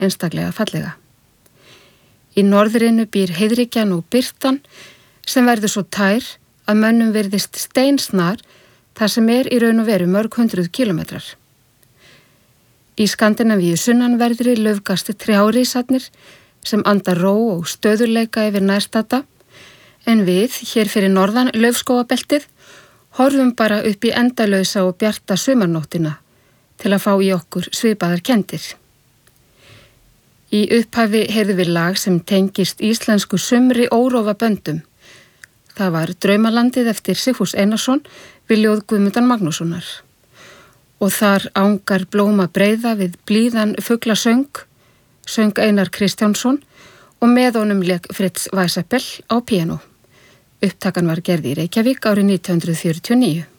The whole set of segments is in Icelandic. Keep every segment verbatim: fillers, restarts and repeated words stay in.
einstaklega fallega. Í norðrinu býr heiðríkjan og birtan sem verður svo tær að mönnum virðist steinsnar þar sem er í raun og veru mörg hundruð kílómetrar. Í Skandinavíu sunnanverðri laufgasti trjárísarnir sem anda ró og stöðurleika yfir nærstadda, en við, hér fyrir norðan laufskógabeltið, horfum bara upp í endalausa og bjarta sumarnóttina til að fá í okkur svipaðar kenndir. Í upphafi heyrðum við lag sem tengist íslensku sumri órófa böndum. Það var Draumalandið eftir Sigfús Einarsson við ljóð Guðmundar Magnússonar. Og þar ángar blóma breiða við blíðan fuglasöng, söng Einar Kristjánsson og með honum lék Fritz Weissappel á píanó. Upptakan var gerð í Reykjavík árið nítján hundruð fjörutíu og níu.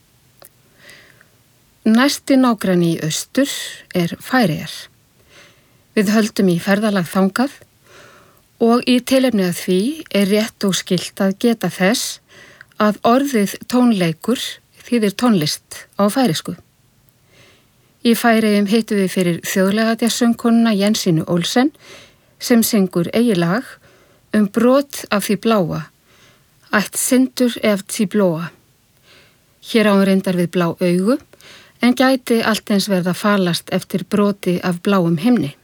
Næsti nágranni í austur er Færeyjar. Við höldum í ferðalag þangað og í tilefni að því er rétt og skylt að geta þess að orðið tónleikur þýðir tónlist á færeysku. Í Færeyjum hittum við fyrir þjóðlegatjasöngkonuna Jensínu Olsen sem syngur eigi lag um brot af því bláa, ætt syndur ef því blóa. Hér á hún reyndar við blá augu en gæti allt eins verða falast eftir broti af bláum himni.